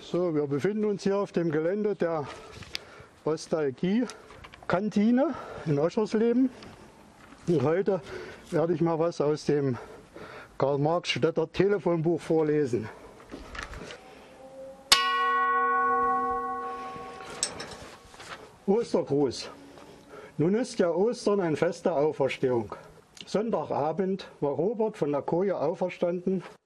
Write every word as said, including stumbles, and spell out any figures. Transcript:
So, wir befinden uns hier auf dem Gelände der Ostalgie-Kantine in Oschersleben. Und heute werde ich mal was aus dem Karl-Marx-Städter Telefonbuch vorlesen. Ostergruß. Nun ist ja Ostern ein Fest der Auferstehung. Sonntagabend war Robert von der Koje auferstanden